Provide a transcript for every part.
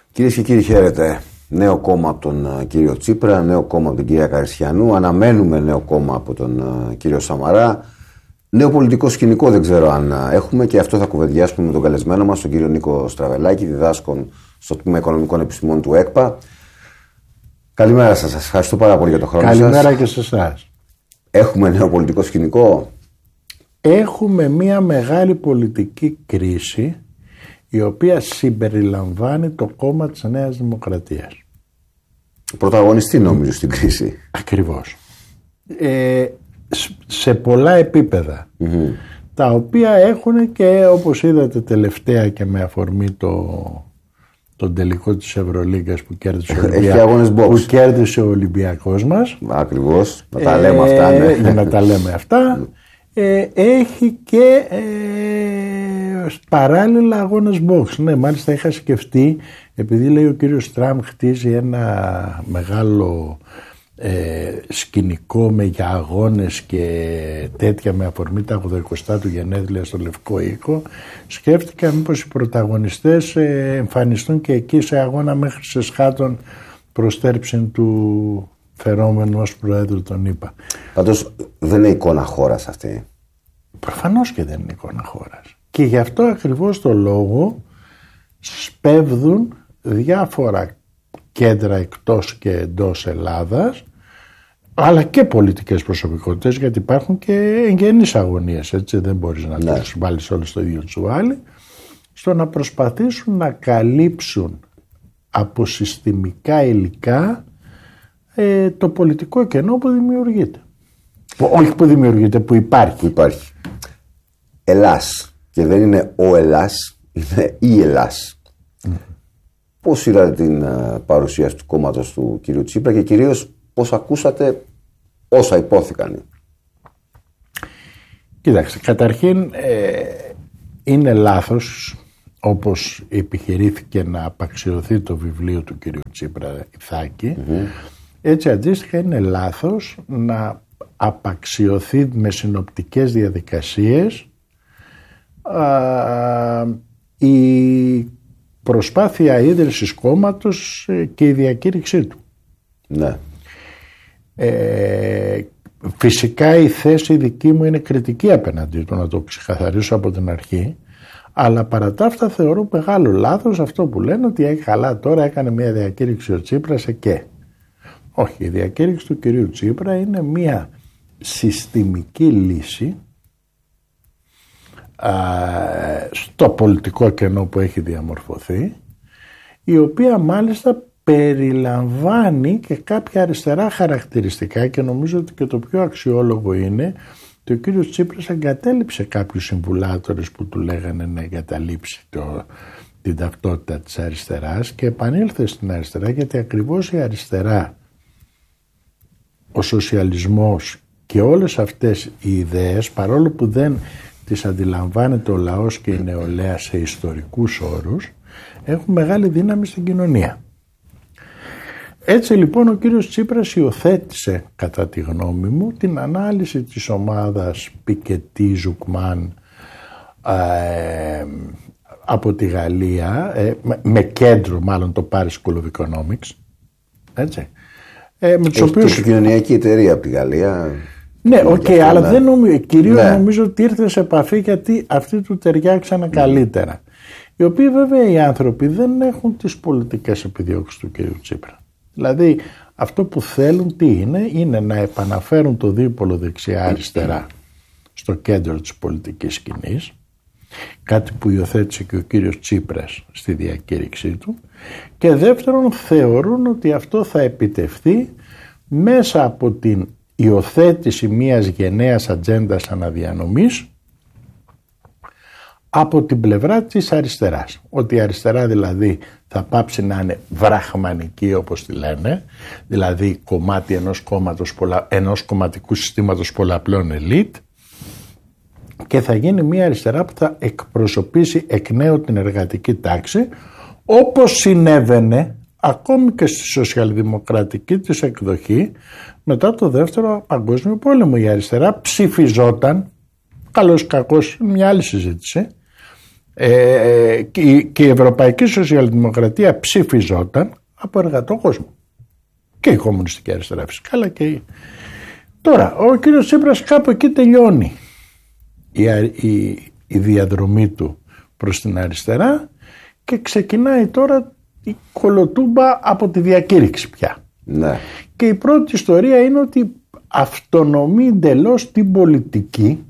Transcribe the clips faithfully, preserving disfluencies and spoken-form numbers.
Κυρίες και κύριοι, χαίρετε. Νέο κόμμα από τον κύριο Τσίπρα, νέο κόμμα από την κυρία Καριστιανού. Αναμένουμε νέο κόμμα από τον κύριο Σαμαρά. Νέο πολιτικό σκηνικό δεν ξέρω αν έχουμε, και αυτό θα κουβεντιάσουμε με τον καλεσμένο μας, τον κύριο Νίκο Στραβελάκη, διδάσκον στο Τμήμα Οικονομικών Επιστημών του ΕΚΠΑ. Καλημέρα σας. Σας ευχαριστώ πάρα πολύ για τον χρόνο σας. Καλημέρα και σε εσάς. Έχουμε νέο πολιτικό σκηνικό. Έχουμε μια μεγάλη πολιτική κρίση, η οποία συμπεριλαμβάνει το κόμμα της Νέας Δημοκρατίας. Πρωταγωνιστή νομίζω στην κρίση. Ακριβώς. Ε, σε πολλά επίπεδα, mm-hmm. τα οποία έχουν και, όπως είδατε τελευταία και με αφορμή το, τον τελικό της Ευρωλίγκας που κέρδισε ο, Ολυμπια... που κέρδισε ο Ολυμπιακός μας. Ακριβώς, να τα λέμε ε, αυτά. Ναι. Για να τα λέμε αυτά. Ε, έχει και ε, παράλληλα αγώνες box. Ναι, μάλιστα είχα σκεφτεί, επειδή λέει ο κύριος Τραμπ χτίζει ένα μεγάλο ε, σκηνικό με για αγώνες και τέτοια με αφορμή τα ογδοηκοστά του γενέθλια στο Λευκό Οίκο, σκέφτηκα μήπως οι πρωταγωνιστές ε, εμφανιστούν και εκεί σε αγώνα μέχρι σε σχάτων προστέρψη του φερόμενου ως Προέδρου των ΗΠΑ. Πάντως δεν είναι εικόνα χώρας αυτή. Προφανώς και δεν είναι εικόνα χώρας. Και γι' αυτό ακριβώς το λόγο σπέβδουν διάφορα κέντρα εκτός και εντός Ελλάδας, αλλά και πολιτικές προσωπικότητες, γιατί υπάρχουν και εγγενείς αγωνίες, έτσι δεν μπορείς να ναι. τους βάλεις όλους στο ίδιο τσουβάλι, στο να προσπαθήσουν να καλύψουν από συστημικά υλικά ε, το πολιτικό κενό που δημιουργείται. Που, όχι που δημιουργείται, που υπάρχει. Που υπάρχει. Ελλάς. Και δεν είναι ο Ελλάς, είναι η Ελλάς. Mm. Πώς είδατε την uh, παρουσίαση του κόμματος του κυρίου Τσίπρα και κυρίως πώς ακούσατε όσα υπόθηκαν? Κοίταξε, καταρχήν ε, είναι λάθος, όπως επιχειρήθηκε να απαξιωθεί το βιβλίο του κυρίου Τσίπρα Ιθάκη, mm-hmm. έτσι αντίστοιχα είναι λάθος να απαξιωθεί με συνοπτικές διαδικασίες α, η προσπάθεια ίδρυσης κόμματος και η διακήρυξή του. Ναι. Ε, φυσικά η θέση δική μου είναι κριτική απέναντι του, να το ξεκαθαρίσω από την αρχή, αλλά παρά τα αυτά θεωρώ μεγάλο λάθος αυτό που λένε ότι έχει καλά τώρα έκανε μια διακήρυξη ο Τσίπρας και όχι, η διακήρυξη του κυρίου Τσίπρα είναι μια συστημική λύση α, στο πολιτικό κενό που έχει διαμορφωθεί, η οποία μάλιστα περιλαμβάνει και κάποια αριστερά χαρακτηριστικά, και νομίζω ότι και το πιο αξιόλογο είναι ότι ο κύριος Τσίπρας εγκατέλειψε κάποιους συμβουλάτορες που του λέγανε να εγκαταλείψει το, την ταυτότητα της αριστεράς και επανήλθε στην αριστερά, γιατί ακριβώς η αριστερά, ο σοσιαλισμός και όλες αυτές οι ιδέες, παρόλο που δεν τις αντιλαμβάνεται ο λαός και η νεολαία σε ιστορικούς όρους, έχουν μεγάλη δύναμη στην κοινωνία. Έτσι λοιπόν ο κύριος Τσίπρας υιοθέτησε, κατά τη γνώμη μου, την ανάλυση της ομάδας Πικετή Ζουκμάν ε, από τη Γαλλία, ε, με κέντρο μάλλον το Paris School of Economics, έτσι. Ε, με τους οποίους... και κοινωνιακή εταιρεία από τη Γαλλία. Ναι, οκ, okay, αλλά δεν νομίζω, κυρίως ναι. νομίζω ότι ήρθε σε επαφή γιατί αυτοί του ταιριάξαν καλύτερα. Mm. Οι οποίοι βέβαια οι άνθρωποι δεν έχουν τις πολιτικές επιδιώξεις του κυρίου Τσίπρα. Δηλαδή αυτό που θέλουν τι είναι, είναι να επαναφέρουν το δίπολο δεξιά-αριστερά στο κέντρο της πολιτικής σκηνής, κάτι που υιοθέτησε και ο κύριος Τσίπρας στη διακήρυξή του, και δεύτερον θεωρούν ότι αυτό θα επιτευχθεί μέσα από την υιοθέτηση μιας γενναίας ατζέντας αναδιανομής από την πλευρά της αριστεράς. Ότι η αριστερά δηλαδή θα πάψει να είναι βραχμανική, όπως τη λένε, δηλαδή κομμάτι ενός, κόμματος, ενός κομματικού συστήματος πολλαπλών ελίτ, και θα γίνει μια αριστερά που θα εκπροσωπήσει εκ νέου την εργατική τάξη, όπως συνέβαινε ακόμη και στη σοσιαλδημοκρατική της εκδοχή μετά το δεύτερο παγκόσμιο πόλεμο. Η αριστερά ψηφιζόταν, καλώς κακώς μια άλλη συζήτηση, Ε, και, και η Ευρωπαϊκή Σοσιαλδημοκρατία ψηφιζόταν από εργατό κόσμο. Και η Κομμουνιστική Αριστερά φυσικά, αλλά και η... Τώρα, ο κύριος Τσίπρας κάπου εκεί τελειώνει η, η, η διαδρομή του προς την αριστερά και ξεκινάει τώρα η κολοτούμπα από τη διακήρυξη πια. Ναι. Και η πρώτη ιστορία είναι ότι αυτονομεί εντελώς την πολιτική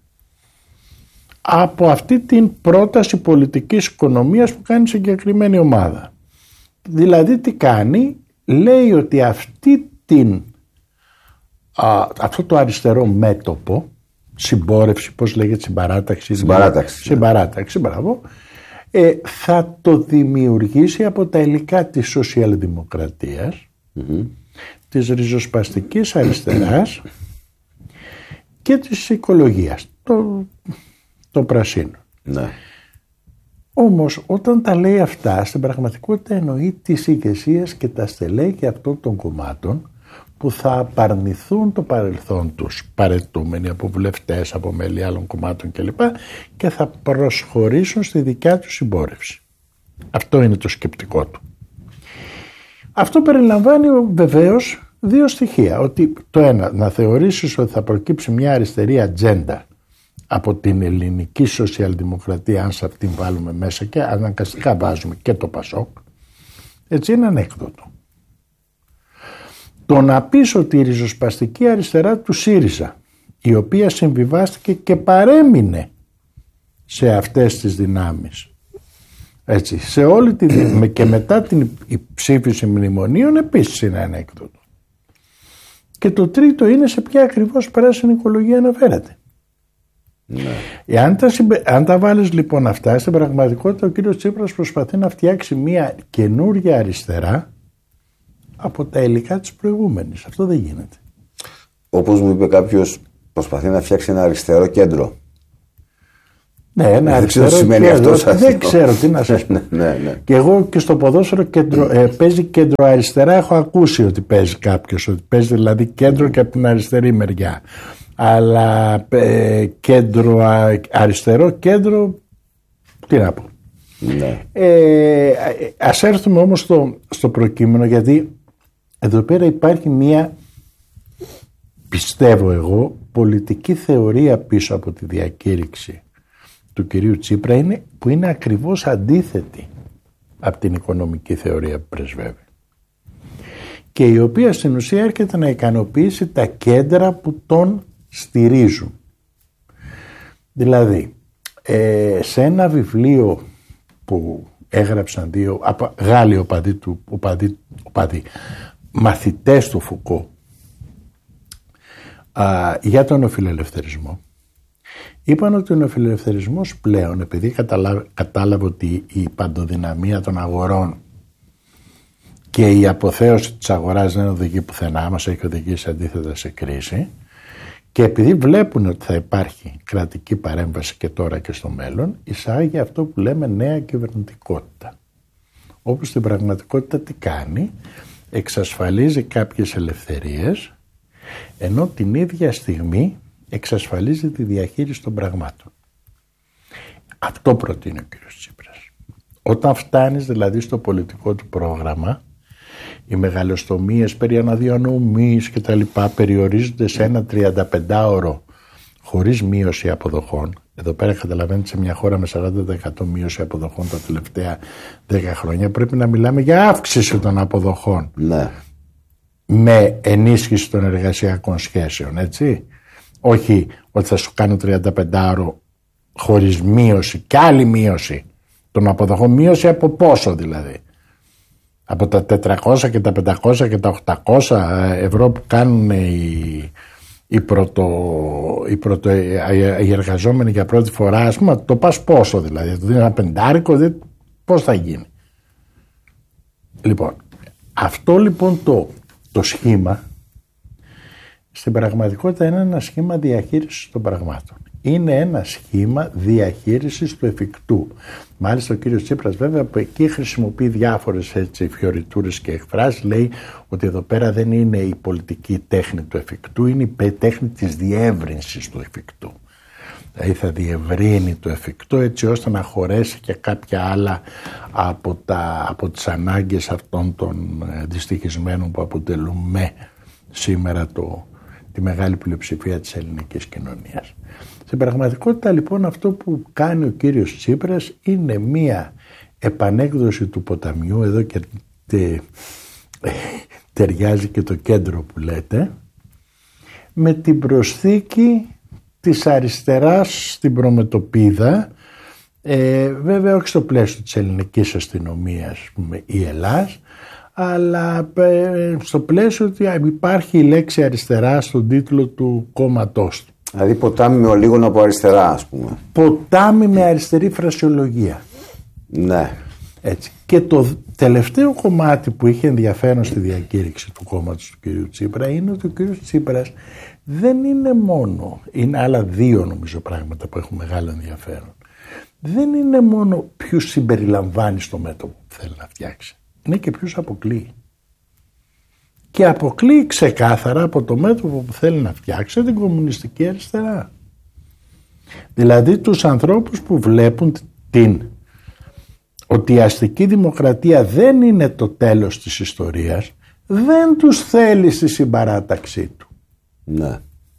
από αυτή την πρόταση πολιτικής οικονομίας που κάνει συγκεκριμένη ομάδα. Δηλαδή τι κάνει, λέει ότι αυτή την, α, αυτό το αριστερό μέτωπο, συμπόρευση, πώς λέγεται, συμπαράταξη, συμπαράταξη, συμπαράταξη, μπράβο, ε, θα το δημιουργήσει από τα υλικά της σοσιαλδημοκρατίας, mm-hmm. της ριζοσπαστικής αριστεράς και της οικολογίας, το, το πρασίνο. Ναι. Όμως όταν τα λέει αυτά, στην πραγματικότητα εννοεί τις ηγεσίες και τα στελέχη αυτών των κομμάτων που θα απαρνηθούν το παρελθόν τους, παρετούμενοι από βουλευτές, από μέλη άλλων κομμάτων κλπ. Και θα προσχωρήσουν στη δικιά τους συμπόρευση. Αυτό είναι το σκεπτικό του. Αυτό περιλαμβάνει βεβαίως δύο στοιχεία. Ότι το ένα, να θεωρήσεις ότι θα προκύψει μια αριστερή ατζέντα από την ελληνική σοσιαλδημοκρατία, αν σε αυτήν βάλουμε μέσα και αναγκαστικά βάζουμε και το Πασόκ, έτσι είναι ανέκδοτο. Το να πεις ότι η ριζοσπαστική αριστερά του ΣΥΡΙΖΑ, η οποία συμβιβάστηκε και παρέμεινε σε αυτές τις δυνάμεις, έτσι, σε όλη τη, και μετά την ψήφιση μνημονίων, επίσης είναι ανέκδοτο. Και το τρίτο είναι σε ποια ακριβώς πράσινη οικολογία αναφέρατε. Ναι. Εάν τα, αν τα βάλεις λοιπόν αυτά, στην πραγματικότητα ο κύριος Τσίπρας προσπαθεί να φτιάξει μια καινούρια αριστερά από τα υλικά της προηγούμενης. Αυτό δεν γίνεται. Όπως μου είπε κάποιος, προσπαθεί να φτιάξει ένα αριστερό κέντρο. Ναι, ένα δεν αριστερό ξέρω σημαίνει κέντρο. Αυτό δεν ξέρω τι να σας πω. ναι, ναι, ναι. Και εγώ και στο ποδόσφαιρο κέντρο, ε, παίζει κέντρο αριστερά. Έχω ακούσει ότι παίζει κάποιος, ότι παίζει δηλαδή κέντρο και από την αριστερή μεριά. Αλλά ε, κέντρο, αριστερό κέντρο, τι να πω. Ναι. Ε, ας έρθουμε όμως στο, στο προκείμενο, γιατί εδώ πέρα υπάρχει μία, πιστεύω εγώ, πολιτική θεωρία πίσω από τη διακήρυξη του κυρίου Τσίπρα, είναι, που είναι ακριβώς αντίθετη από την οικονομική θεωρία που πρεσβεύει και η οποία στην ουσία έρχεται να ικανοποιήσει τα κέντρα που τον στηρίζουν. Δηλαδή ε, σε ένα βιβλίο που έγραψαν δύο Γάλλοι οπαδοί του, οπαδοί, οπαδοί, μαθητές του Φουκώ α, για τον νεοφιλελευθερισμό, είπαν ότι ο νεοφιλελευθερισμός πλέον, επειδή καταλάβε, κατάλαβε ότι η παντοδυναμία των αγορών και η αποθέωση της αγοράς δεν οδηγεί πουθενά, μας έχει οδηγήσει αντίθετα σε κρίση, και επειδή βλέπουν ότι θα υπάρχει κρατική παρέμβαση και τώρα και στο μέλλον, εισάγει αυτό που λέμε νέα κυβερνητικότητα. Όπως στην πραγματικότητα τι κάνει, εξασφαλίζει κάποιες ελευθερίες, ενώ την ίδια στιγμή εξασφαλίζει τη διαχείριση των πραγμάτων. Αυτό προτείνει ο κ. Τσίπρας. Όταν φτάνεις δηλαδή στο πολιτικό του πρόγραμμα, οι μεγαλοστομίες περί αναδιανομής και τα λοιπά περιορίζονται σε ένα τριανταπεντάωρο χωρίς μείωση αποδοχών. Εδώ πέρα καταλαβαίνετε, σε μια χώρα με σαράντα τοις εκατό μείωση αποδοχών τα τελευταία δέκα χρόνια πρέπει να μιλάμε για αύξηση των αποδοχών. Ναι. Με ενίσχυση των εργασιακών σχέσεων, έτσι. Όχι ότι θα σου κάνω τριανταπεντάωρο χωρίς μείωση και άλλη μείωση των αποδοχών. Μείωση από πόσο δηλαδή? Από τα τετρακόσια και τα πεντακόσια και τα οκτακόσια ευρώ που κάνουν οι, οι, πρωτο, οι, πρωτο, οι εργαζόμενοι για πρώτη φορά, ας πούμε, το πας πόσο δηλαδή? Το δίνει ένα πεντάρικο, δηλαδή, πώς θα γίνει? Λοιπόν, αυτό λοιπόν το, το σχήμα στην πραγματικότητα είναι ένα σχήμα διαχείρισης των πραγμάτων. Είναι ένα σχήμα διαχείρισης του εφικτού. Μάλιστα ο κύριος Τσίπρας βέβαια που εκεί χρησιμοποιεί διάφορες έτσι φιωριτούρες και εκφράσεις, λέει ότι εδώ πέρα δεν είναι η πολιτική τέχνη του εφικτού, είναι η τέχνη της διεύρυνσης του εφικτού. Δηλαδή θα διευρύνει το εφικτό έτσι ώστε να χωρέσει και κάποια άλλα από, τα, από τις ανάγκες αυτών των δυστυχισμένων που αποτελούμε σήμερα το, τη μεγάλη πλειοψηφία της ελληνικής κοινωνίας. Στην πραγματικότητα λοιπόν αυτό που κάνει ο κύριος Τσίπρας είναι μία επανέκδοση του ποταμιού, εδώ και τε, ταιριάζει και το κέντρο που λέτε, με την προσθήκη της αριστεράς στην προμετωπίδα, ε, βέβαια όχι στο πλαίσιο της ελληνικής αστυνομίας ή Ελλάς, αλλά ε, στο πλαίσιο ότι υπάρχει η λέξη αριστερά στον τίτλο του κόμματός του. Δηλαδή ποτάμι με ολίγων από αριστερά, ας πούμε. Ποτάμι με αριστερή φρασιολογία. Ναι. Έτσι. Και το τελευταίο κομμάτι που είχε ενδιαφέρον στη διακήρυξη του κόμματος του κ. Τσίπρα είναι ότι ο κ. Τσίπρας δεν είναι μόνο, είναι άλλα δύο νομίζω πράγματα που έχουν μεγάλο ενδιαφέρον. Δεν είναι μόνο ποιους συμπεριλαμβάνει στο μέτωπο που θέλει να φτιάξει. Είναι και ποιους αποκλείει. Και αποκλείει ξεκάθαρα από το μέτωπο που θέλει να φτιάξει την κομμουνιστική αριστερά. Δηλαδή τους ανθρώπους που βλέπουν την, ότι η αστική δημοκρατία δεν είναι το τέλος της ιστορίας, δεν τους θέλει στη συμπαράταξή του. Ναι.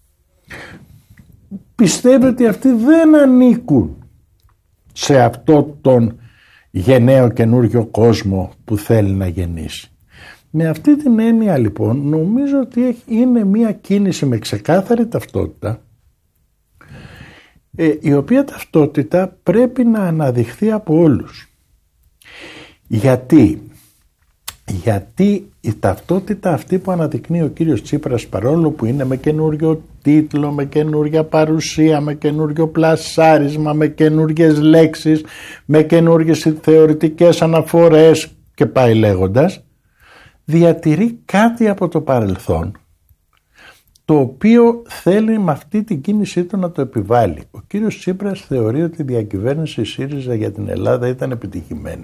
Πιστεύει ότι αυτοί δεν ανήκουν σε αυτό τον γενναίο καινούργιο κόσμο που θέλει να γεννήσει. Με αυτή την έννοια λοιπόν νομίζω ότι είναι μια κίνηση με ξεκάθαρη ταυτότητα, ε, η οποία ταυτότητα πρέπει να αναδειχθεί από όλους. Γιατί, γιατί η ταυτότητα αυτή που αναδεικνύει ο κύριος Τσίπρας, παρόλο που είναι με καινούριο τίτλο, με καινούργια παρουσία, με καινούριο πλασάρισμα, με καινούργιες λέξεις, με καινούργιες θεωρητικές αναφορές και πάει λέγοντας, διατηρεί κάτι από το παρελθόν, το οποίο θέλει με αυτή την κίνησή του να το επιβάλλει. Ο κύριος Τσίπρας θεωρεί ότι η διακυβέρνηση ΣΥΡΙΖΑ για την Ελλάδα ήταν επιτυχημένη.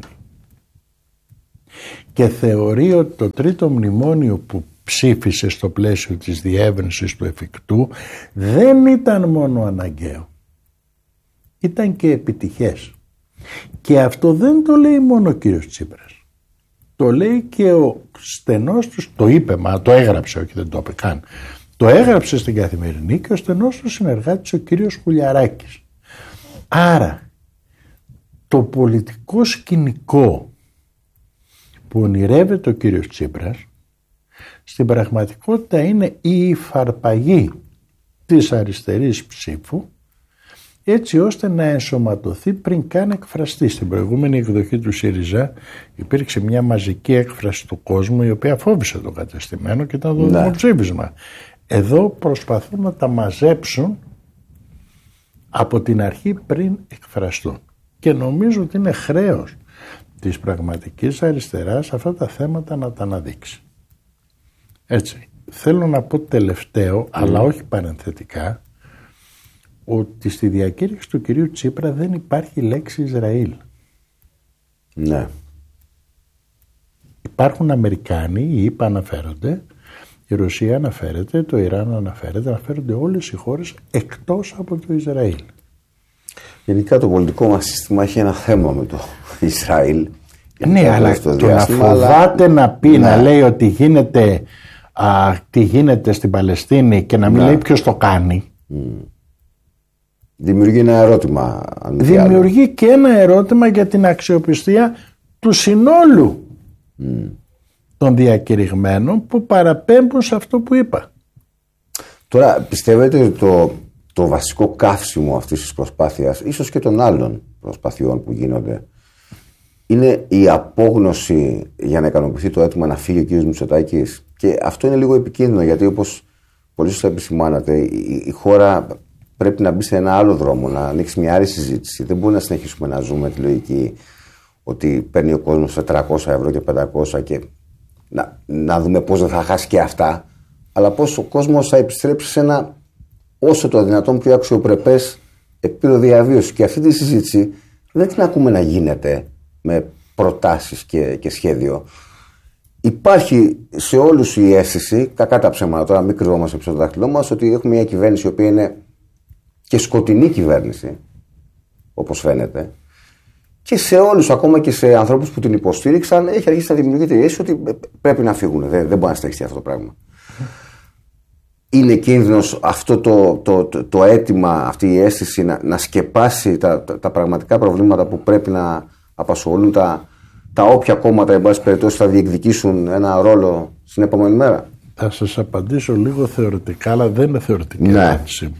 Και θεωρεί ότι το τρίτο μνημόνιο που ψήφισε στο πλαίσιο της διεύρυνσης του εφικτού δεν ήταν μόνο αναγκαίο. Ήταν και επιτυχές. Και αυτό δεν το λέει μόνο ο κύριος Τσίπρας. Το λέει και ο στενός του, το είπε, μα το έγραψε, όχι δεν το είπε καν. Το έγραψε στην Καθημερινή και ο στενός του συνεργάτης ο κύριος Χουλιαράκης. Άρα το πολιτικό σκηνικό που ονειρεύεται ο κύριος Τσίπρας στην πραγματικότητα είναι η υφαρπαγή της αριστερής ψήφου, έτσι ώστε να ενσωματωθεί πριν καν εκφραστεί. Στην προηγούμενη εκδοχή του ΣΥΡΙΖΑ υπήρξε μια μαζική έκφραση του κόσμου η οποία φόβησε το κατεστημένο και ήταν το ναι. δημοψήφισμα. Εδώ προσπαθούν να τα μαζέψουν από την αρχή πριν εκφραστούν. Και νομίζω ότι είναι χρέος της πραγματικής αριστεράς αυτά τα θέματα να τα αναδείξει. Έτσι. Θέλω να πω τελευταίο, mm. αλλά όχι παρενθετικά, ότι στη διακήρυξη του κυρίου Τσίπρα δεν υπάρχει λέξη Ισραήλ. Ναι. Υπάρχουν Αμερικάνοι, οι ΗΠΑ αναφέρονται, η Ρωσία αναφέρεται, το Ιράν αναφέρεται, αναφέρονται όλες οι χώρες εκτός από το Ισραήλ. Γενικά το πολιτικό μας σύστημα έχει ένα θέμα με το Ισραήλ. Ναι, αλλά το, το να φοβάται αλλά... να πει, ναι. να λέει ότι γίνεται, α, τι γίνεται στην Παλαιστίνη και να μην ναι. λέει ποιος το κάνει. Mm. Δημιουργεί ένα ερώτημα. Αν Δημιουργεί και ένα ερώτημα για την αξιοπιστία του συνόλου mm. των διακηρυγμένων που παραπέμπουν σε αυτό που είπα. Τώρα πιστεύετε ότι το, το βασικό καύσιμο αυτής της προσπάθειας, ίσως και των άλλων προσπαθειών που γίνονται, είναι η απόγνωση για να ικανοποιηθεί το αίτημα να φύγει ο κ. Μητσοτάκης? Και αυτό είναι λίγο επικίνδυνο, γιατί όπως πολύ σωστά επισημάνατε, η, η χώρα πρέπει να μπει σε ένα άλλο δρόμο, να ανοίξει μια άλλη συζήτηση. Δεν μπορούμε να συνεχίσουμε να ζούμε τη λογική ότι παίρνει ο κόσμος τετρακόσια ευρώ και πεντακόσια και να, να δούμε πώς δεν θα χάσει και αυτά, αλλά πώς ο κόσμος θα επιστρέψει σε ένα όσο το δυνατόν πιο αξιοπρεπές επίπεδο διαβίωσης. Και αυτή τη συζήτηση δεν την ακούμε να γίνεται με προτάσεις και, και σχέδιο. Υπάρχει σε όλους η αίσθηση, κακά τα ψέματα τώρα, μην κρυβόμαστε πίσω το δάχτυλό μας, ότι έχουμε μια κυβέρνηση η οποία είναι και σκοτεινή κυβέρνηση, όπως φαίνεται, και σε όλους, ακόμα και σε ανθρώπους που την υποστήριξαν, έχει αρχίσει να δημιουργείται η αίσθηση ότι πρέπει να φύγουν. Δεν, δεν μπορεί να στρέψει αυτό το πράγμα. Είναι κίνδυνος αυτό το, το, το, το αίτημα, αυτή η αίσθηση να, να σκεπάσει τα, τα, τα πραγματικά προβλήματα που πρέπει να απασχολούν τα, τα όποια κόμματα, εν πάση περιπτώσει, θα διεκδικήσουν ένα ρόλο στην επόμενη μέρα. Θα σας απαντήσω λίγο θεωρητικά, αλλά δεν είναι θεωρητική ναι. ερώτηση.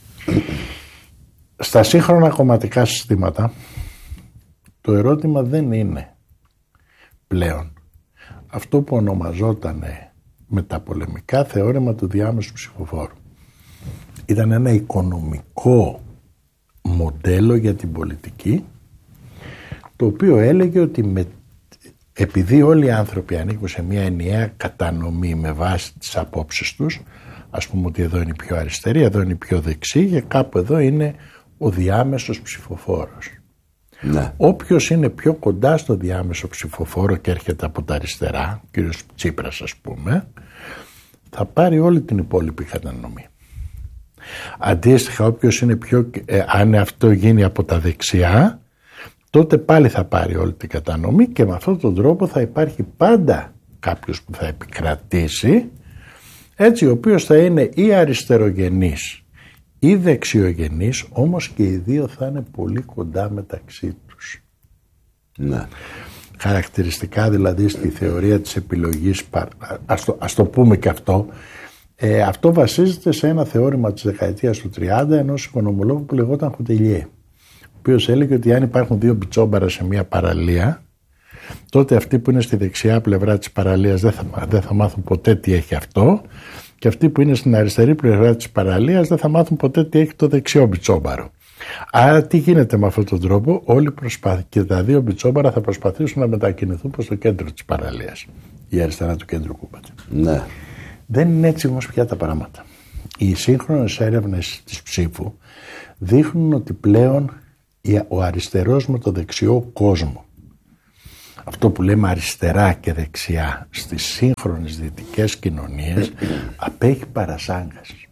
Στα σύγχρονα κομματικά συστήματα, το ερώτημα δεν είναι πλέον αυτό που ονομαζόταν με τα πολεμικά θεώρημα του διάμεσου ψηφοφόρου. Ήταν ένα οικονομικό μοντέλο για την πολιτική, το οποίο έλεγε ότι με, επειδή όλοι οι άνθρωποι ανήκουν σε μια ενιαία κατανομή με βάση τις απόψεις τους, ας πούμε ότι εδώ είναι η πιο αριστερή, εδώ είναι η πιο δεξί και κάπου εδώ είναι ο διάμεσος ψηφοφόρος. Ναι. Όποιος είναι πιο κοντά στο διάμεσο ψηφοφόρο και έρχεται από τα αριστερά, ο κύριος Τσίπρας ας πούμε, θα πάρει όλη την υπόλοιπη κατανομή. Αντίστοιχα, όποιος είναι πιο, ε, αν αυτό γίνει από τα δεξιά, τότε πάλι θα πάρει όλη την κατανομή και με αυτόν τον τρόπο θα υπάρχει πάντα κάποιος που θα επικρατήσει, έτσι, ο οποίος θα είναι ή αριστερογενής ή δεξιογενής, όμως και οι δύο θα είναι πολύ κοντά μεταξύ τους. Ναι. Χαρακτηριστικά δηλαδή στη θεωρία της επιλογής, ας το, ας το πούμε και αυτό, ε, αυτό βασίζεται σε ένα θεώρημα της δεκαετίας του τριάντα ενός οικονομολόγου που λεγόταν Χοτελιέ, ο οποίος έλεγε ότι αν υπάρχουν δύο μπιτσόμπαρα σε μια παραλία, τότε αυτοί που είναι στη δεξιά πλευρά της παραλίας δεν θα, δεν θα μάθουν ποτέ τι έχει αυτό, και αυτοί που είναι στην αριστερή πλευρά της παραλίας δεν θα μάθουν ποτέ τι έχει το δεξιό μπιτσόμπαρο. Άρα τι γίνεται με αυτόν τον τρόπο? Όλοι προσπάθουν και τα δύο μπιτσόμπαρα θα προσπαθήσουν να μετακινηθούν προς το κέντρο της παραλίας, η αριστερά του κέντρου κούπατη. Ναι. Δεν είναι έτσι όμως πια τα πράγματα. Οι σύγχρονες έρευνες της ψήφου δείχνουν ότι πλέον ο αριστερός με το δεξιό κόσμο, αυτό που λέμε αριστερά και δεξιά στις σύγχρονες δυτικές κοινωνίες, απέχει παρασάγκας.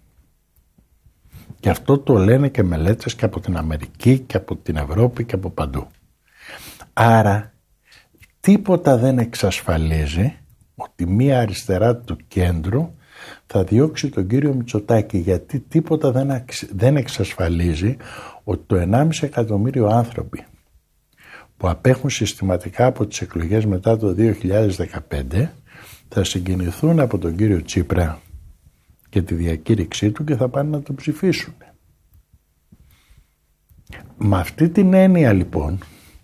Και αυτό το λένε και μελέτες και από την Αμερική και από την Ευρώπη και από παντού. Άρα τίποτα δεν εξασφαλίζει ότι μία αριστερά του κέντρου θα διώξει τον κύριο Μητσοτάκη, γιατί τίποτα δεν, αξ... δεν εξασφαλίζει ότι το ενάμιση εκατομμύριο άνθρωποι που απέχουν συστηματικά από τις εκλογές μετά το δύο χιλιάδες δεκαπέντε θα συγκινηθούν από τον κύριο Τσίπρα και τη διακήρυξή του και θα πάνε να το ψηφίσουν. Με αυτή την έννοια λοιπόν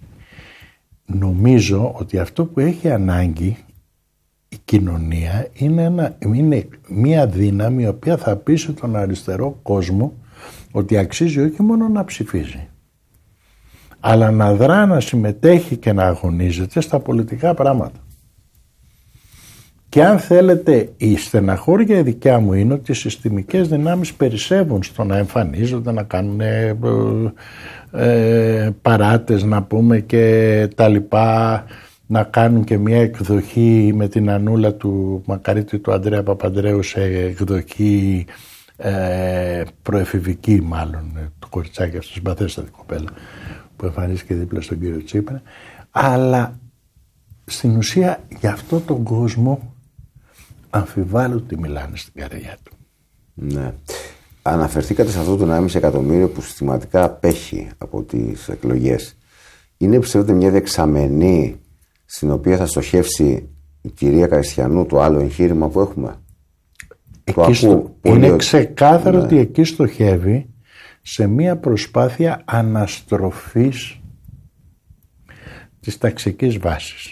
νομίζω ότι αυτό που έχει ανάγκη η κοινωνία είναι, ένα, είναι μια δύναμη η οποία θα πείσει τον αριστερό κόσμο ότι αξίζει όχι μόνο να ψηφίζει, αλλά να δρά, να συμμετέχει και να αγωνίζεται στα πολιτικά πράγματα. Και αν θέλετε, η στεναχώρια δικιά μου είναι ότι οι συστημικές δυνάμεις περισσεύουν στο να εμφανίζονται, να κάνουν ε, ε, παράτες να πούμε και τα λοιπά, να κάνουν και μια εκδοχή με την Ανούλα του Μακαρίτη του Ανδρέα Παπανδρέου σε εκδοχή ε, προεφηβική μάλλον, το κοριτσάκι αυτό, συμπαθέστατη κοπέλα που εμφανίστηκε δίπλα στον κύριο Τσίπρα, αλλά στην ουσία για αυτό τον κόσμο αμφιβάλλω τι μιλάνε στην καρδιά του. Ναι. Αναφερθήκατε σε αυτό το ενάμιση εκατομμύριο που συστηματικά απέχει από τις εκλογές. Είναι, πιστεύετε, μια δεξαμενή στην οποία θα στοχεύσει η κυρία Καριστιανού το άλλο εγχείρημα που έχουμε? Εκεί στο... Είναι ξεκάθαρο, ναι, ότι εκεί στοχεύει σε μια προσπάθεια αναστροφής της ταξικής βάσης.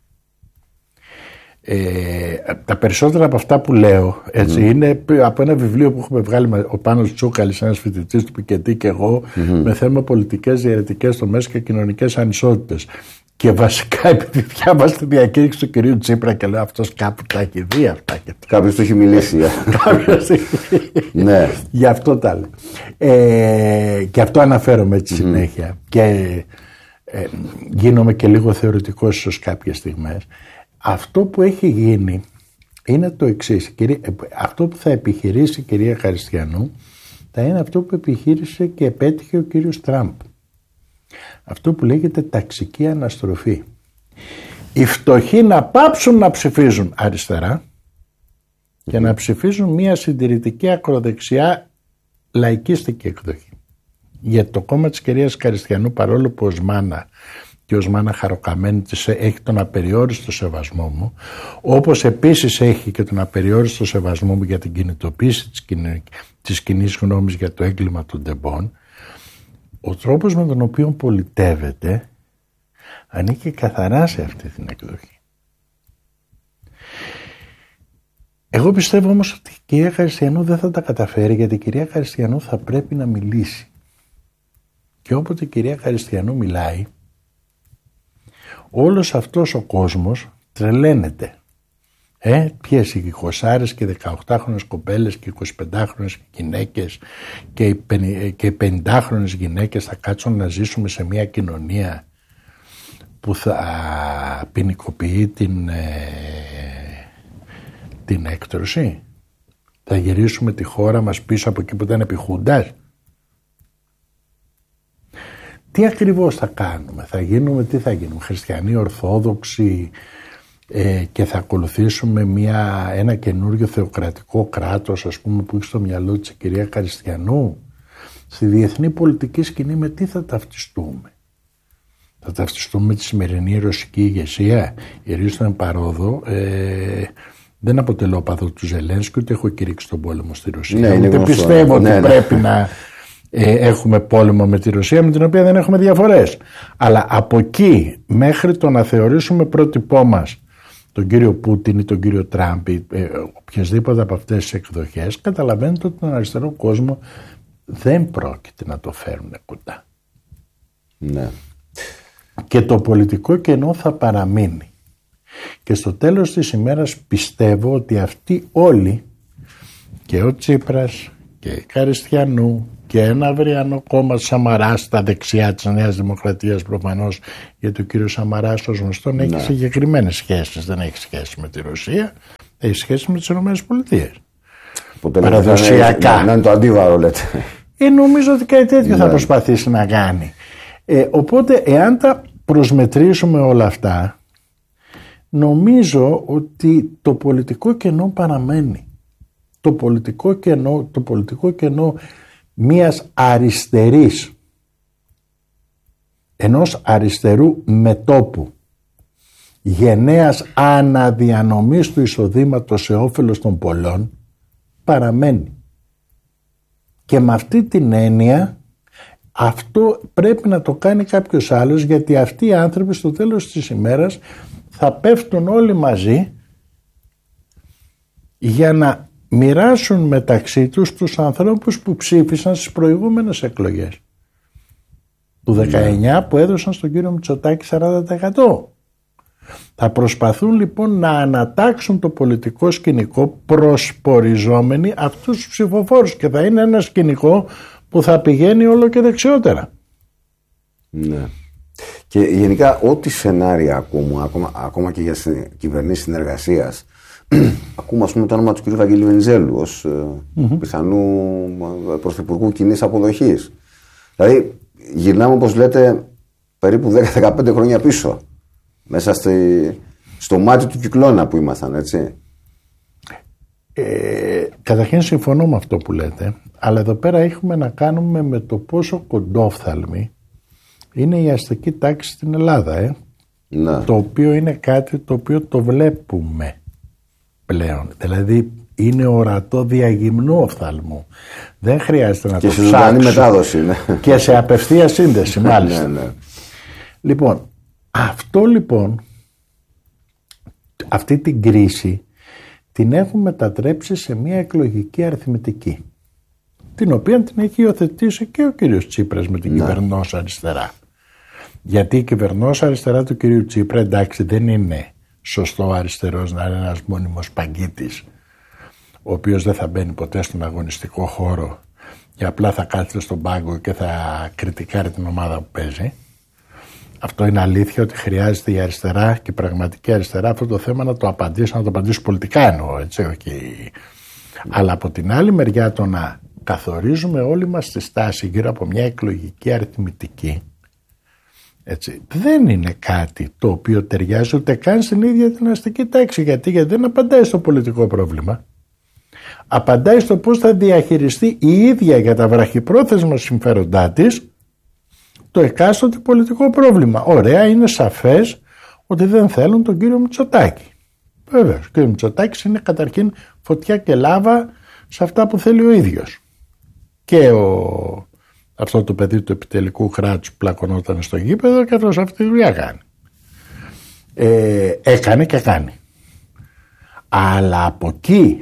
Ε, τα περισσότερα από αυτά που λέω έτσι, mm. είναι από ένα βιβλίο που έχουμε βγάλει ο Πάνος Τσούκαλης, ένας φοιτητής του Πικετή και εγώ, mm-hmm. με θέμα πολιτικές διαιρετικές τομές και κοινωνικές ανισότητες. Και βασικά επειδή διάβασα τη διακήρυξη του κυρίου Τσίπρα και λέω αυτός κάπου τα έχει δει αυτά. Κάποιος του έχει μιλήσει. Κάποιος ναι. Γι' αυτό τα λέω. Ε, και αυτό αναφέρομαι έτσι mm-hmm. συνέχεια. Και ε, γίνομαι και λίγο θεωρητικός ίσως κάποιες στιγμές. Αυτό που έχει γίνει είναι το εξής. Αυτό που θα επιχειρήσει η κυρία Καριστιανού θα είναι αυτό που επιχείρησε και επέτυχε ο κύριος Τραμπ. Αυτό που λέγεται ταξική αναστροφή. Οι φτωχοί να πάψουν να ψηφίζουν αριστερά και να ψηφίζουν μια συντηρητική ακροδεξιά λαϊκίστικη εκδοχή. Γιατί το κόμμα της κυρίας Καριστιανού, παρόλο που ως μάνα και ως μάνα χαροκαμένη της έχει τον απεριόριστο σεβασμό μου, όπως επίσης έχει και τον απεριόριστο σεβασμό μου για την κινητοποίηση της, κοινή, της κοινής γνώμης για το έγκλημα των τεμπών, ο τρόπος με τον οποίο πολιτεύεται ανήκει καθαρά σε αυτή την εκδοχή. Εγώ πιστεύω όμως ότι η κυρία Καριστιανού δεν θα τα καταφέρει, γιατί η κυρία Καριστιανού θα πρέπει να μιλήσει. Και όποτε η κυρία Καριστιανού μιλάει, όλος αυτός ο κόσμος τρελαίνεται. Ε, ποιες οι εικοσάρες και δεκαοκτάχρονες κοπέλες και εικοσιπεντάχρονες γυναίκες και οι πενηντάχρονες γυναίκες θα κάτσουν να ζήσουμε σε μια κοινωνία που θα ποινικοποιεί την, ε, την έκτρωση. Θα γυρίσουμε τη χώρα μας πίσω από εκεί που ήταν επί Χούντας. Τι ακριβώς θα κάνουμε? Θα γίνουμε, τι θα γίνουμε, χριστιανοί ορθόδοξοι ε, και θα ακολουθήσουμε μια, ένα καινούριο θεοκρατικό κράτος, ας πούμε, που έχει στο μυαλό της η κυρία Καριστιανού? Στη διεθνή πολιτική σκηνή με τι θα ταυτιστούμε? Θα ταυτιστούμε με τη σημερινή ρωσική ηγεσία? Η Ρίστον Παρόδο ε, δεν αποτελώ παδό του Ζελένσκι, ούτε έχω κηρύξει τον πόλεμο στη Ρωσία. Ναι, ούτε πιστεύω ότι ναι, πρέπει ναι. να ε, έχουμε πόλεμο με τη Ρωσία, με την οποία δεν έχουμε διαφορές. Αλλά από εκεί μέχρι το να θεωρήσουμε πρότυπό μας τον κύριο Πούτιν ή τον κύριο Τραμπ ή ε, οποιασδήποτε από αυτές τις εκδοχές, καταλαβαίνετε ότι τον αριστερό κόσμο δεν πρόκειται να το φέρουν κοντά. Ναι. Και το πολιτικό κενό θα παραμείνει. Και στο τέλος της ημέρας πιστεύω ότι αυτοί όλοι, και ο Τσίπρας και η Καριστιανού και ένα αυριανό κόμμα Σαμαρά στα δεξιά της Νέας Δημοκρατίας, προφανώς, γιατί ο κύριος Σαμαράς ως γνωστόν έχει συγκεκριμένες σχέσεις, δεν έχει σχέση με τη Ρωσία, έχει σχέση με τις ΗΠΑ. Παραδοσιακά. Να είναι το αντίβαρο, λέτε. Ε, νομίζω ότι κάτι τέτοιο ναι. θα προσπαθήσει να κάνει. Ε, οπότε, εάν τα προσμετρήσουμε όλα αυτά, νομίζω ότι το πολιτικό κενό παραμένει. Το πολιτικό κενό, το πολιτικό κενό μιας αριστερής, ενός αριστερού μετόπου, γενναίας αναδιανομής του εισοδήματος σε όφελος των πολλών, παραμένει. Και με αυτή την έννοια αυτό πρέπει να το κάνει κάποιος άλλος, γιατί αυτοί οι άνθρωποι στο τέλος της ημέρας θα πέφτουν όλοι μαζί για να μοιράσουν μεταξύ τους τους ανθρώπους που ψήφισαν στις προηγούμενες εκλογές του δεκαεννιά που έδωσαν στον κύριο Μητσοτάκη σαράντα τοις εκατό. Θα προσπαθούν λοιπόν να ανατάξουν το πολιτικό σκηνικό προσποριζόμενοι αυτούς τους ψηφοφόρους, και θα είναι ένα σκηνικό που θα πηγαίνει όλο και δεξιότερα. Ναι. Και γενικά ό,τι σενάρια ακούμε, ακόμα, ακόμα και για κυβερνήσεις συνεργασίας, ακούμε ας πούμε το όνομα του κ. Βαγγέλη Βενιζέλου ως mm-hmm. πιθανού πρωθυπουργού κοινής αποδοχής. Δηλαδή γυρνάμε, όπως λέτε, περίπου δέκα με δεκαπέντε χρόνια πίσω, μέσα στη, στο μάτι του κυκλώνα που ήμασταν, έτσι. Ε, καταρχήν συμφωνώ με αυτό που λέτε, αλλά εδώ πέρα έχουμε να κάνουμε με το πόσο κοντόφθαλμη είναι η αστική τάξη στην Ελλάδα, ε? Ναι. Το οποίο είναι κάτι το οποίο το βλέπουμε πλέον. Δηλαδή είναι ορατό διαγυμνού οφθαλμού. Δεν χρειάζεται να και το σε ζωντανή μετάδοση. Ναι. Και σε απευθεία σύνδεση μάλιστα. Ναι, ναι. Λοιπόν, αυτό λοιπόν, αυτή την κρίση την έχουν μετατρέψει σε μια εκλογική αριθμητική, την οποία την έχει υιοθετήσει και ο κύριος Τσίπρας με την ναι. κυβερνώσα αριστερά. Γιατί η κυβερνώσα αριστερά του κυρίου Τσίπρα, εντάξει, δεν είναι σωστό αριστερός να είναι ένας μόνιμος παγκίτης, ο οποίος δεν θα μπαίνει ποτέ στον αγωνιστικό χώρο και απλά θα κάθεται στον πάγκο και θα κριτικάρει την ομάδα που παίζει. Αυτό είναι αλήθεια, ότι χρειάζεται η αριστερά και η πραγματική αριστερά αυτό το θέμα να το απαντήσει, να το απαντήσει πολιτικά εννοώ, έτσι, όχι. Αλλά από την άλλη μεριά, το να καθορίζουμε όλοι μας τη στάση γύρω από μια εκλογική αριθμητική, έτσι, δεν είναι κάτι το οποίο ταιριάζει ούτε καν στην ίδια την αστική τάξη. Γιατί, γιατί δεν απαντάει στο πολιτικό πρόβλημα. Απαντάει στο πώς θα διαχειριστεί η ίδια για τα βραχυπρόθεσμα συμφέροντά της το εκάστοτε πολιτικό πρόβλημα. Ωραία, είναι σαφές ότι δεν θέλουν τον κύριο Μητσοτάκη. Βέβαια, ο κύριο Μητσοτάκης είναι καταρχήν φωτιά και λάβα σε αυτά που θέλει ο ίδιος. Και ο, αυτό το παιδί του επιτελικού κράτους πλακωνόταν στο γήπεδο και αυτός αυτή τη δουλειά κάνει. Ε, έκανε και κάνει. Αλλά από εκεί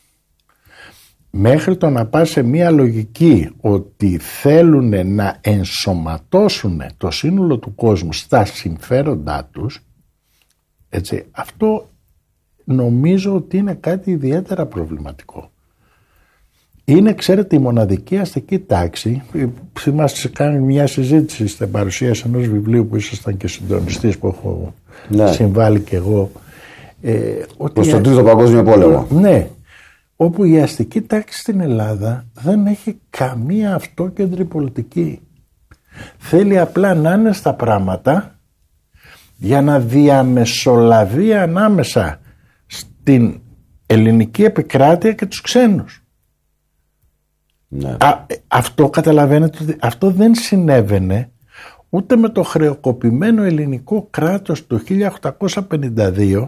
μέχρι το να πάει σε μια λογική ότι θέλουν να ενσωματώσουν το σύνολο του κόσμου στα συμφέροντά τους, έτσι, αυτό νομίζω ότι είναι κάτι ιδιαίτερα προβληματικό. Είναι, ξέρετε, η μοναδική αστική τάξη. Θυμάστε, κάνει μια συζήτηση στην παρουσίαση ενός βιβλίου που ήσασταν και συντονιστής, που έχω ναι. συμβάλει και εγώ. Ε, προς τον Τρίτο Παγκόσμιο Πόλεμο. Ναι. Όπου η αστική τάξη στην Ελλάδα δεν έχει καμία αυτόκεντρη πολιτική. Θέλει απλά να είναι στα πράγματα για να διαμεσολαβεί ανάμεσα στην ελληνική επικράτεια και τους ξένους. Ναι. Α, αυτό καταλαβαίνετε ότι αυτό δεν συνέβαινε ούτε με το χρεοκοπημένο ελληνικό κράτος το χίλια οκτακόσια πενήντα δύο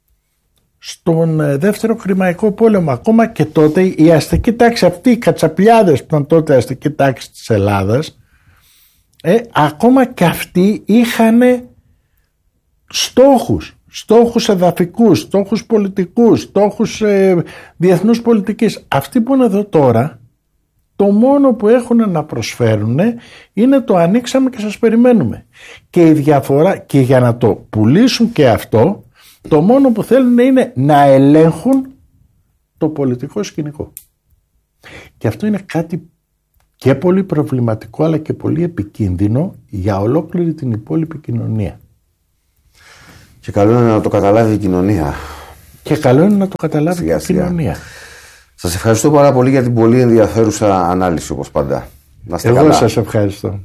στον δεύτερο Κρημαϊκό πόλεμο. Ακόμα και τότε η αστική τάξη, αυτοί οι κατσαπλιάδες που ήταν τότε αστική τάξη της Ελλάδας, ε, ακόμα και αυτοί είχαν στόχους στόχους εδαφικούς, στόχους πολιτικούς, στόχους ε, διεθνούς πολιτικής. Αυτοί που είναι εδώ τώρα, το μόνο που έχουν να προσφέρουν είναι το ανοίξαμε και σας περιμένουμε. Και η διαφορά, και για να το πουλήσουν και αυτό, το μόνο που θέλουν είναι να ελέγχουν το πολιτικό σκηνικό. Και αυτό είναι κάτι και πολύ προβληματικό, αλλά και πολύ επικίνδυνο για ολόκληρη την υπόλοιπη κοινωνία. Και καλό είναι να το καταλάβει η κοινωνία. Και καλό είναι να το καταλάβει η κοινωνία. Σας ευχαριστώ πάρα πολύ για την πολύ ενδιαφέρουσα ανάλυση, όπως πάντα. Να είστε καλά. Εγώ σας ευχαριστώ.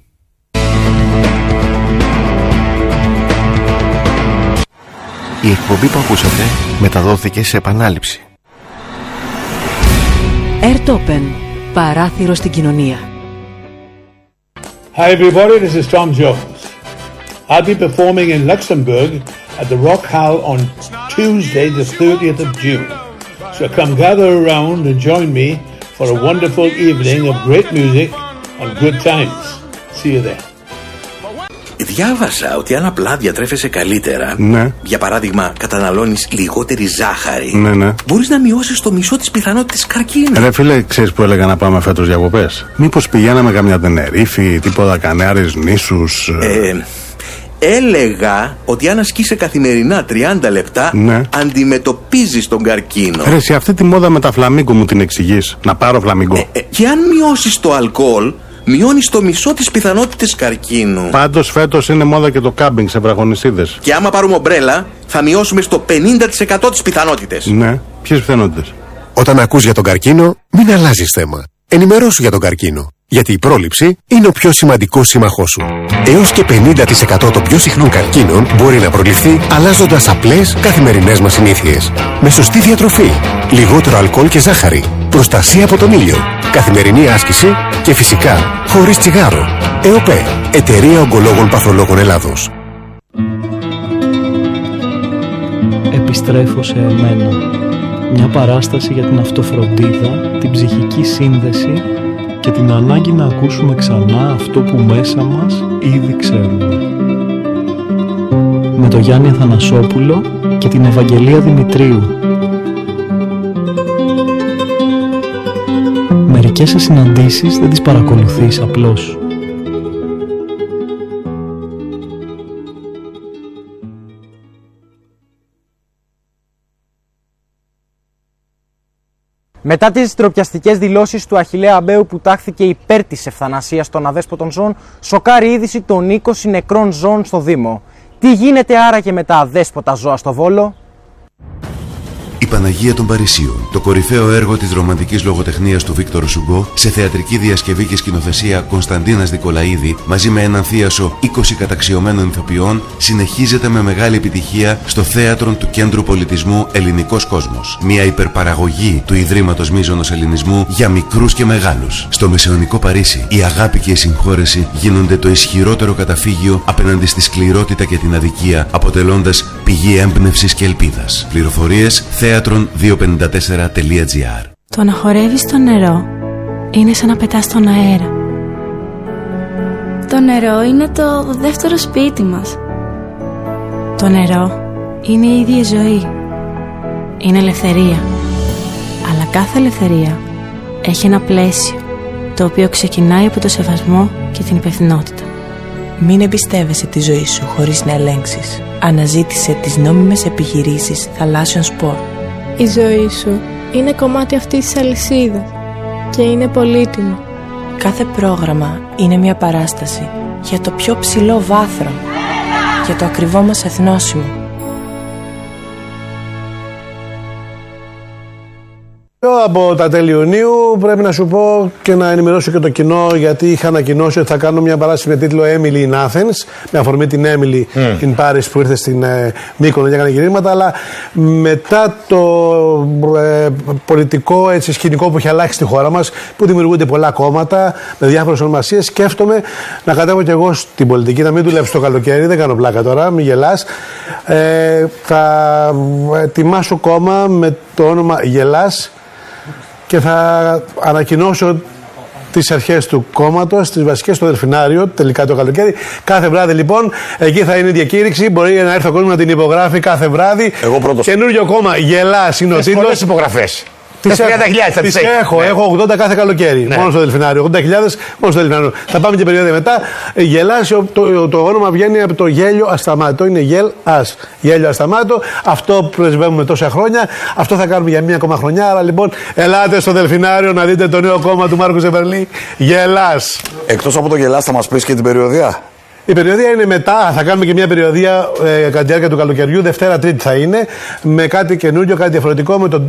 Η εκπομπή που ακούσατε μεταδόθηκε σε επανάληψη. Airtopen. Παράθυρο στην κοινωνία. Hi everybody, this is Tom Jones. I'll be performing in Luxembourg at the Rock Hall on Tuesday the thirtieth of June. So come gather around and join me for a wonderful evening of great music and good times. See you there. Διάβασα ότι αν απλά διατρέφεσαι καλύτερα, ναι. για παράδειγμα καταναλώνεις λιγότερη ζάχαρη, ναι, ναι. μπορείς να μειώσεις το μισό της πιθανότητας καρκίνου. Ρε φίλε, ξέρεις που έλεγα να πάμε φέτος διακοπές? Μήπως πηγαίναμε καμιά Τενερίφη, τίποτα Κανάρες νήσους? Ε, έλεγα ότι αν ασκείσαι καθημερινά τριάντα λεπτά, ναι. αντιμετωπίζεις τον καρκίνο. Ρε, σε αυτή τη μόδα με τα φλαμίγκο μου την εξηγείς? Να πάρω φλαμίγκο. Ε, ε, και αν μειώσεις το αλκοόλ, μειώνεις το μισό της πιθανότητας καρκίνου. Πάντως φέτος είναι μόδα και το κάμπινγκ σε βραχονισίδες. Και άμα πάρουμε ομπρέλα, θα μειώσουμε στο πενήντα τοις εκατό τις πιθανότητες. Ναι, ποιες πιθανότητες? Όταν ακούς για τον καρκίνο, μην αλλάζεις θέμα. Ενημερώσου για τον καρκίνο. Γιατί η πρόληψη είναι ο πιο σημαντικός σύμμαχός σου. Έως και πενήντα τοις εκατό των πιο συχνών καρκίνων μπορεί να προληφθεί αλλάζοντας απλές καθημερινές μας συνήθειες. Με σωστή διατροφή, λιγότερο αλκοόλ και ζάχαρη, προστασία από τον ήλιο, καθημερινή άσκηση και φυσικά χωρίς τσιγάρο. ΕΟΠΕ, Εταιρεία Ογκολόγων Παθολόγων Ελλάδος. Επιστρέφω σε εμένα. Μια παράσταση για την αυτοφροντίδα, την ψυχική σύνδεση και την ανάγκη να ακούσουμε ξανά αυτό που μέσα μας ήδη ξέρουμε. Με τον Γιάννη Αθανασόπουλο και την Ευαγγελία Δημητρίου. Μερικές συναντήσεις δεν τις παρακολουθείς απλώς. Μετά τις ντροπιαστικές δηλώσεις του Αχιλλέα Αμπέου που τάχθηκε υπέρ της ευθανασίας των αδέσποτων ζώων, σοκάρει η είδηση των είκοσι νεκρών ζώων στο Δήμο. Τι γίνεται άραγε με τα αδέσποτα ζώα στο Βόλο? Η Παναγία των Παρισίων, το κορυφαίο έργο της ρομαντικής λογοτεχνίας του Βίκτορ Σουγκό, σε θεατρική διασκευή και σκηνοθεσία Κωνσταντίνας Δικολαίδη, μαζί με έναν θίασο είκοσι καταξιωμένων ηθοποιών, συνεχίζεται με μεγάλη επιτυχία στο θέατρο του Κέντρου Πολιτισμού Ελληνικός Κόσμος. Μια υπερπαραγωγή του Ιδρύματος Μίζωνος Ελληνισμού για μικρούς και μεγάλους. Στο μεσαιωνικό Παρίσι, η αγάπη και η συγχώρεση γίνονται το ισχυρότερο καταφύγιο απέναντι στη σκληρότητα και την αδικία, αποτελώντας πηγή έμπνευσης και ελπίδας. Πληροφορίες θέατρον διακόσια πενήντα τέσσερα τελεία τζι άρ. Το να χορεύεις στο νερό είναι σαν να πετάς στον αέρα. Το νερό είναι το δεύτερο σπίτι μας. Το νερό είναι η ίδια ζωή. Είναι ελευθερία. Αλλά κάθε ελευθερία έχει ένα πλαίσιο, το οποίο ξεκινάει από το σεβασμό και την υπευθυνότητα. Μην εμπιστεύεσαι τη ζωή σου χωρίς να ελέγξεις. Αναζήτησε τις νόμιμες επιχειρήσεις θαλάσσιων σπορ. Η ζωή σου είναι κομμάτι αυτής της αλυσίδας και είναι πολύτιμο. Κάθε πρόγραμμα είναι μια παράσταση για το πιο ψηλό βάθρο, για το ακριβό μας εθνόσημο. Από τα τέλη Ιουνίου πρέπει να σου πω και να ενημερώσω και το κοινό, γιατί είχα ανακοινώσει ότι θα κάνω μια παράσταση με τίτλο Emily in Athens, με αφορμή την Emily mm. in Paris που ήρθε στην ε, Μύκονο για να κάνει γυρίσματα, αλλά μετά το ε, πολιτικό έτσι, σκηνικό που έχει αλλάξει στη χώρα μας, που δημιουργούνται πολλά κόμματα με διάφορες ονομασίες, σκέφτομαι να κατέβω κι εγώ στην πολιτική, να μην δουλέψω το καλοκαίρι, δεν κάνω πλάκα τώρα, μην γελάς. Ε, θα ετοιμάσω κόμμα με το όνομα Γελάς και θα ανακοινώσω τις αρχές του κόμματος, τις βασικές στο Δελφινάριο, τελικά το καλοκαίρι. Κάθε βράδυ λοιπόν, εκεί θα είναι η διακήρυξη. Μπορεί να έρθει ο κόσμος να την υπογράφει κάθε βράδυ. Εγώ πρώτος. Καινούριο κόμμα, Γελάς είναι ο τίτλος. Πολλές υπογραφές. Τις τριάντα χιλιάδες τις έχω, ναι. έχω ογδόντα κάθε καλοκαίρι. Ναι. Μόνο στο Δελφινάριο. ογδόντα χιλιάδες μόνο στο Δελφινάριο. Θα πάμε και περίοδο μετά. Γελάς, το, το, το όνομα βγαίνει από το γέλιο ασταμάτο. Είναι γελ ας. Γέλιο ασταμάτο. Αυτό που πρεσβεύουμε τόσα χρόνια. Αυτό θα κάνουμε για μία ακόμα χρονιά. Άρα λοιπόν, ελάτε στο Δελφινάριο να δείτε το νέο κόμμα του Μάρκου Ζεβερλή. Γελάς. Εκτός από το Γελάς, θα μας πεις και την περιοδία. Η περιοδία είναι μετά, θα κάνουμε και μια περιοδία ε, κατά τη διάρκεια του καλοκαιριού, Δευτέρα Τρίτη θα είναι, με κάτι καινούριο, κάτι διαφορετικό, με το